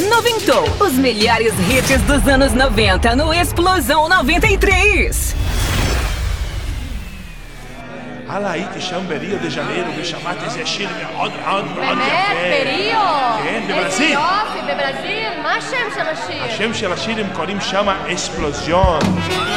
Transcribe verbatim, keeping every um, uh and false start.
Noventou os melhores hits dos anos noventa no Explosão noventa e três. Alaite chama Rio de Janeiro, me chamaste Zé Chile, עוד עוד עוד באמת? יפה. בריו? כן, איזה בברזיל. יופי, בברזיל? מה השם של השיר? השם של השיר הם קוראים שמה אספלוזיון.